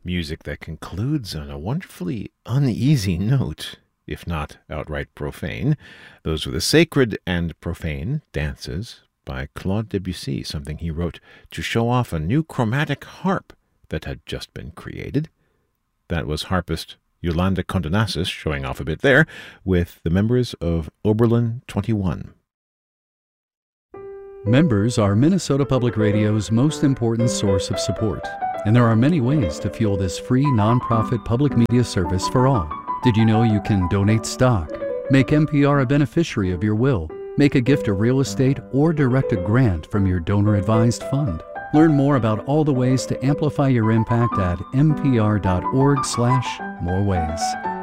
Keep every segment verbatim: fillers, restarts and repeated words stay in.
Music that concludes on a wonderfully uneasy note, if not outright profane. Those were the Sacred and Profane Dances by Claude Debussy, something he wrote to show off a new chromatic harp that had just been created. That was harpist Yolanda Condonasis showing off a bit there with the members of Oberlin twenty-one. Members are Minnesota Public Radio's most important source of support, and there are many ways to fuel this free nonprofit public media service for all. Did you know you can donate stock, make N P R a beneficiary of your will, make a gift of real estate, or direct a grant from your donor-advised fund? Learn more about all the ways to amplify your impact at npr.org slash more ways.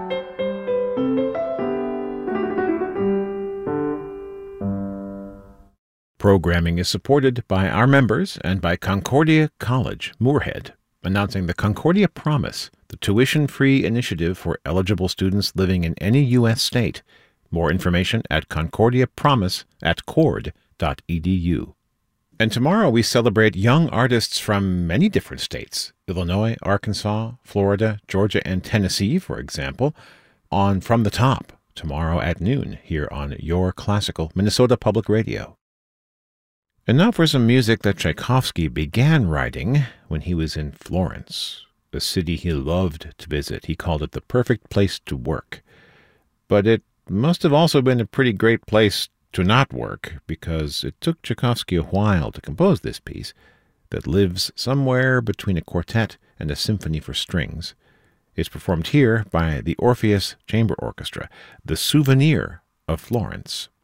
Programming is supported by our members and by Concordia College, Moorhead, announcing the Concordia Promise, the tuition-free initiative for eligible students living in any U S state. More information at concordiapromise at cord dot e d u. And tomorrow we celebrate young artists from many different states, Illinois, Arkansas, Florida, Georgia, and Tennessee, for example, on From the Top, tomorrow at noon here on Your Classical Minnesota Public Radio. And now for some music that Tchaikovsky began writing when he was in Florence, a city he loved to visit. He called it the perfect place to work. But it must have also been a pretty great place to not work, because it took Tchaikovsky a while to compose this piece that lives somewhere between a quartet and a symphony for strings. It's performed here by the Orpheus Chamber Orchestra, The Souvenir of Florence.